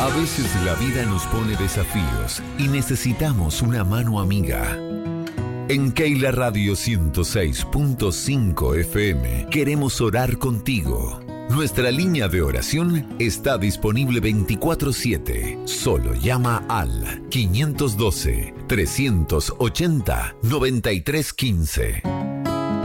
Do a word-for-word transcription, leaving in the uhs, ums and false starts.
A veces la vida nos pone desafíos y necesitamos una mano amiga. En Keila Radio ciento seis punto cinco F M queremos orar contigo. Nuestra línea de oración está disponible veinticuatro siete. Solo llama al quinientos doce, trescientos ochenta, noventa y tres quince.